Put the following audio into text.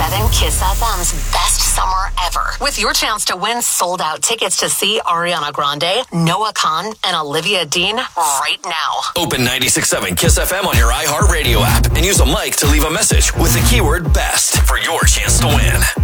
96.7 Kiss FM's best summer ever. With your chance to win sold-out tickets to see Ariana Grande, Noah Khan, and Olivia Dean right now. Open 96.7 Kiss FM on your iHeartRadio app and use a mic to leave a message with the keyword BEST for your chance to win.